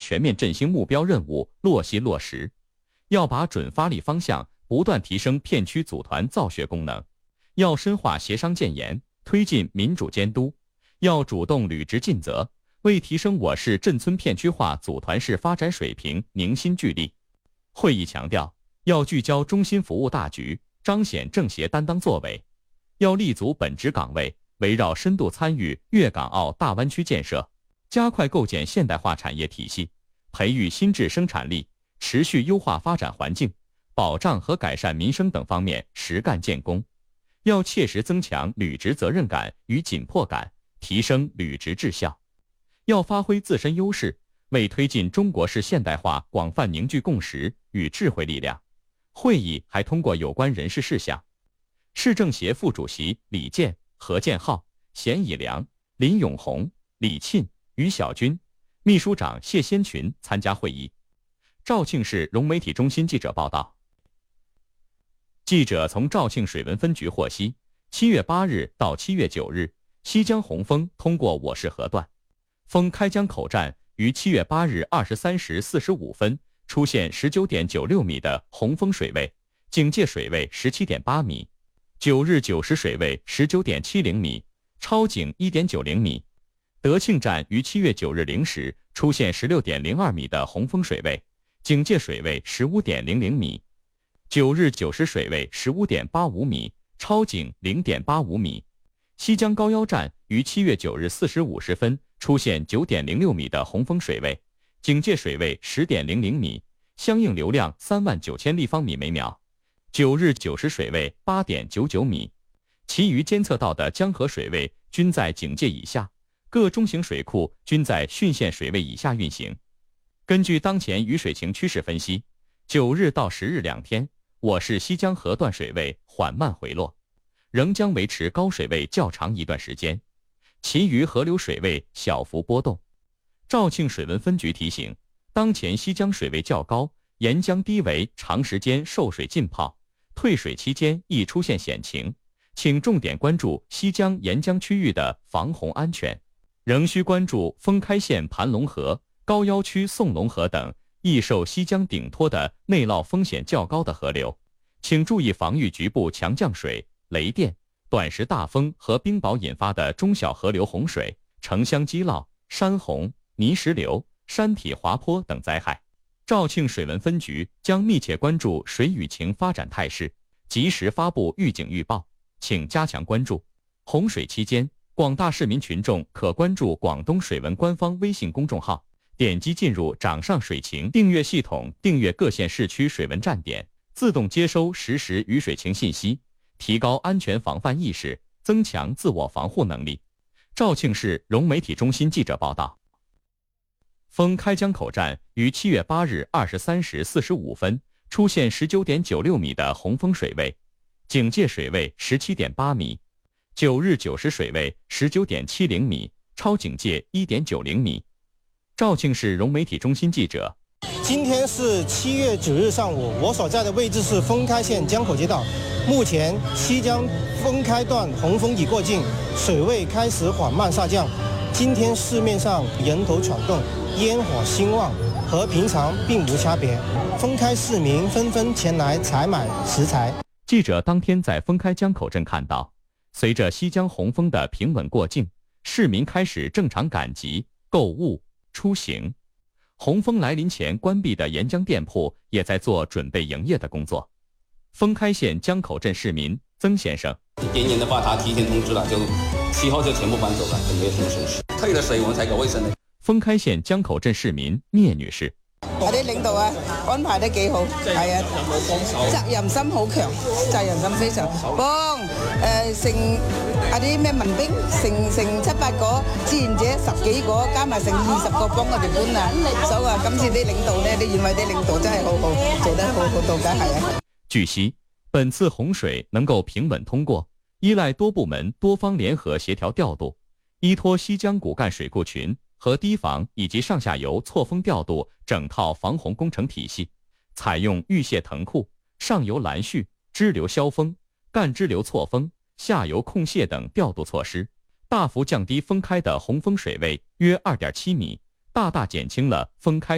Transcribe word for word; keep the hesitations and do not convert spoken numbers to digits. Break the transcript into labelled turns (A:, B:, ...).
A: 全面振兴目标任务落细落实，要把准发力方向不断提升片区组团造血功能，要深化协商建言，推进民主监督，要主动履职尽责，为提升我市镇村片区化组团式发展水平凝心聚力。会议强调，要聚焦中心服务大局，彰显政协担当作为，要立足本职岗位，围绕深度参与粤港澳大湾区建设，加快构建现代化产业体系，培育新质生产力，持续优化发展环境，保障和改善民生等方面实干建功。要切实增强履职责任感与紧迫感，提升履职质效。要发挥自身优势，为推进中国式现代化广泛凝聚共识与智慧力量。会议还通过有关人事事项，市政协副主席李健、何建浩、咸以良、林永红、李沁、于小军，秘书长谢先群参加会议。肇庆市融媒体中心记者报道。记者从肇庆水文分局获悉，七月八日到七月九日，西江洪峰通过我市河段，峰开江口站于七月八日二十三时四十五分出现十九点九六米的洪峰水位，警戒水位十七点八米；九日九时水位十九点七零米，超警一点九零米。德庆站于七月九日零时出现十六点零二米的洪峰水位，警戒水位十五点零零米；九日九时水位十五点八五米，超警零点八五米。西江高腰站于七月九日四时五十分出现九点零六米的洪峰水位，警戒水位十点零零米，相应流量三万九千立方米每秒。九日九时水位八点九九米。其余监测到的江河水位均在警戒以下，各中型水库均在汛限水位以下运行。根据当前雨水情趋势分析，九日到十日两天，我市西江河段水位缓慢回落，仍将维持高水位较长一段时间，其余河流水位小幅波动。肇庆水文分局提醒，当前西江水位较高，沿江堤围长时间受水浸泡，退水期间易出现险情，请重点关注西江沿江区域的防洪安全，仍需关注封开县盘龙河、高腰区宋龙河等易受西江顶托的内涝风险较高的河流，请注意防御局部强降水、雷电、短时大风和冰雹引发的中小河流洪水、城乡积涝、山洪、泥石流、山体滑坡等灾害。肇庆水文分局将密切关注水雨情发展态势，及时发布预警预报，请加强关注。洪水期间，广大市民群众可关注广东水文官方微信公众号，点击进入掌上水情订阅系统，订阅各县市区水文站点，自动接收实时雨水情信息，提高安全防范意识，增强自我防护能力。肇庆市融媒体中心记者报道。丰开江口站于七月八日二十三时四十五分出现十九点九六米的洪峰水位，警戒水位十七点八米；九日九时水位十九点七零米，超警戒一点九零米。肇庆市融媒体中心记者。
B: 今天是七月九日上午，我所在的位置是丰开县江口街道。目前西江丰开段洪峰已过境，水位开始缓慢下降。今天市面上人头攒动，烟火兴旺，和平常并无差别。丰开市民纷纷前来采买食材。
A: 记者当天在丰开江口镇看到，随着西江洪峰的平稳过境，市民开始正常赶集、购物、出行。洪峰来临前关闭的沿江店铺也在做准备营业的工作。丰开县江口镇市民曾先生，
C: 店员的话他提前通知了，就七号就全部搬走了，就没有什么损失。退了水我们才搞卫生的。
A: 丰開縣江口鎮市民聶女士，
D: 啲領導啊安排得幾好，係啊，責任心好強，責任心非常幫誒成啊啲咩民兵成成七八個，志願者十幾個，加埋成二十個幫我哋搬啊，所以話今次啲領導呢，啲縣委啲領導真係好好，做得好好到家係啊。
A: 據悉，本次洪水能夠平穩通過，依賴多部門多方聯合協調調度，依託西江骨幹水庫群和堤防以及上下游錯峰調度整套防洪工程體系，採用預泄騰庫、上游攔蓄、支流消峰、幹支流錯峰、下游控泄等調度措施，大幅降低封開的洪峰水位約二點七米，大大減輕了封開